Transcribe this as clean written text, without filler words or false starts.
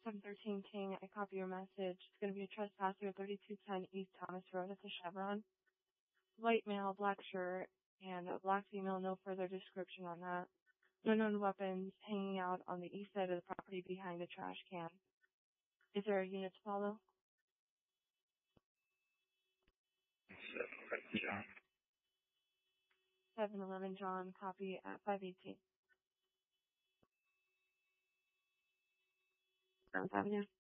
713 King, I copy your message. It's going to be a trespasser, 3210 East Thomas Road at the Chevron. White male, black shirt, and a black female, no further description on that. No known weapons, hanging out on the east side of the property behind a trash can. Is there a unit to follow? 711 John, copy at 518. Avenue.